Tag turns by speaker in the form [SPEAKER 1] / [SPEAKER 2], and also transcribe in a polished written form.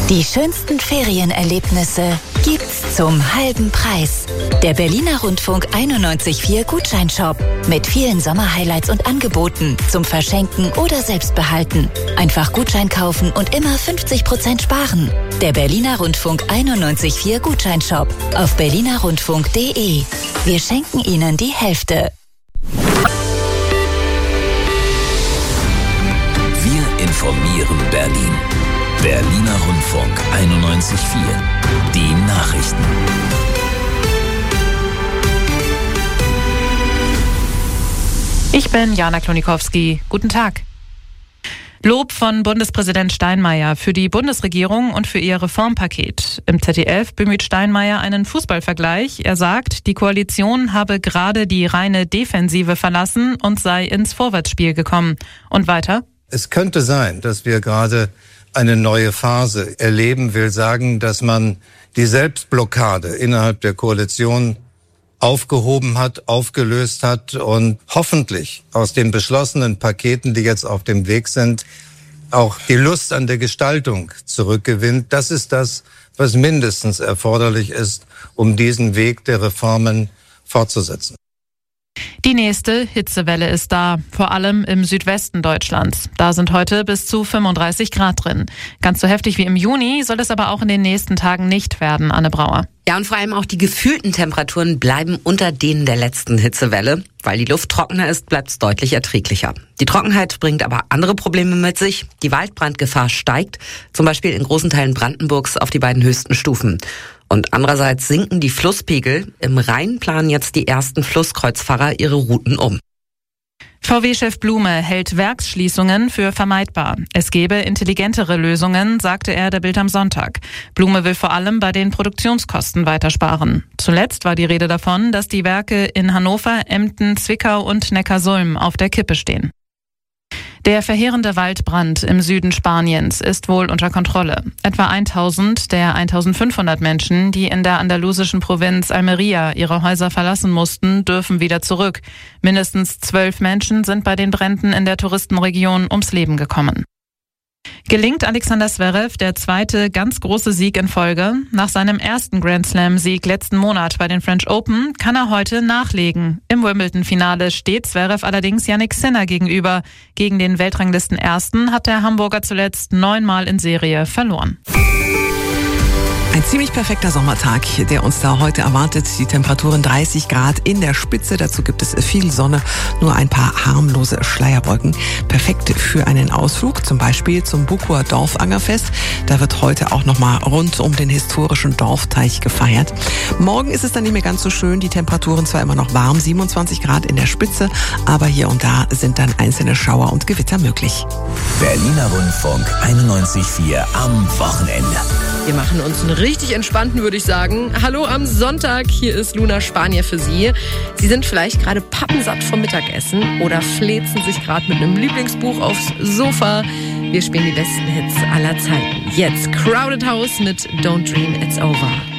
[SPEAKER 1] Die schönsten Ferienerlebnisse gibt's zum halben Preis. Der Berliner Rundfunk 91.4 Gutscheinshop mit vielen Sommerhighlights und Angeboten zum Verschenken oder Selbstbehalten. Einfach Gutschein kaufen und immer 50% sparen. Der Berliner Rundfunk 91.4 Gutscheinshop auf berlinerrundfunk.de. Wir schenken Ihnen die Hälfte.
[SPEAKER 2] Wir informieren Berlin. Berliner Rundfunk 91.4. Die Nachrichten.
[SPEAKER 3] Ich bin Jana Klonikowski. Guten Tag. Lob von Bundespräsident Steinmeier für die Bundesregierung und für ihr Reformpaket. Im ZDF bemüht Steinmeier einen Fußballvergleich. Er sagt, die Koalition habe gerade die reine Defensive verlassen und sei ins Vorwärtsspiel gekommen. Und weiter?
[SPEAKER 4] Es könnte sein, dass wir gerade eine neue Phase erleben, will sagen, dass man die Selbstblockade innerhalb der Koalition aufgehoben hat, aufgelöst hat und hoffentlich aus den beschlossenen Paketen, die jetzt auf dem Weg sind, auch die Lust an der Gestaltung zurückgewinnt. Das ist das, was mindestens erforderlich ist, um diesen Weg der Reformen fortzusetzen.
[SPEAKER 3] Die nächste Hitzewelle ist da, vor allem im Südwesten Deutschlands. Da sind heute bis zu 35 Grad drin. Ganz so heftig wie im Juni soll es aber auch in den nächsten Tagen nicht werden, Anne Brauer.
[SPEAKER 5] Ja, und vor allem auch die gefühlten Temperaturen bleiben unter denen der letzten Hitzewelle. Weil die Luft trockener ist, bleibt es deutlich erträglicher. Die Trockenheit bringt aber andere Probleme mit sich. Die Waldbrandgefahr steigt, zum Beispiel in großen Teilen Brandenburgs auf die beiden höchsten Stufen. Und andererseits sinken die Flusspegel. Im Rhein planen jetzt die ersten Flusskreuzfahrer ihre Routen um.
[SPEAKER 3] VW-Chef Blume hält Werksschließungen für vermeidbar. Es gebe intelligentere Lösungen, sagte er der Bild am Sonntag. Blume will vor allem bei den Produktionskosten weitersparen. Zuletzt war die Rede davon, dass die Werke in Hannover, Emden, Zwickau und Neckarsulm auf der Kippe stehen. Der verheerende Waldbrand im Süden Spaniens ist wohl unter Kontrolle. Etwa 1000 der 1500 Menschen, die in der andalusischen Provinz Almería ihre Häuser verlassen mussten, dürfen wieder zurück. Mindestens 12 Menschen sind bei den Bränden in der Touristenregion ums Leben gekommen. Gelingt Alexander Zverev der zweite ganz große Sieg in Folge? Nach seinem ersten Grand Slam-Sieg letzten Monat bei den French Open kann er heute nachlegen. Im Wimbledon-Finale steht Zverev allerdings Jannik Sinner gegenüber. Gegen den Weltranglisten-Ersten hat der Hamburger zuletzt 9-mal in Serie verloren.
[SPEAKER 6] Ein ziemlich perfekter Sommertag, der uns da heute erwartet. Die Temperaturen 30 Grad in der Spitze. Dazu gibt es viel Sonne, nur ein paar harmlose Schleierwolken. Perfekt für einen Ausflug, zum Beispiel zum Bukuer Dorfangerfest. Da wird heute auch nochmal rund um den historischen Dorfteich gefeiert. Morgen ist es dann nicht mehr ganz so schön. Die Temperaturen zwar immer noch warm, 27 Grad in der Spitze, aber hier und da sind dann einzelne Schauer und Gewitter möglich.
[SPEAKER 2] Berliner Rundfunk 91.4 am Wochenende.
[SPEAKER 7] Wir machen uns einen richtig entspannten, würde ich sagen. Hallo am Sonntag, hier ist Luna Spanier für Sie. Sie sind vielleicht gerade pappensatt vom Mittagessen oder fläzen sich gerade mit einem Lieblingsbuch aufs Sofa. Wir spielen die besten Hits aller Zeiten. Jetzt Crowded House mit Don't Dream It's Over.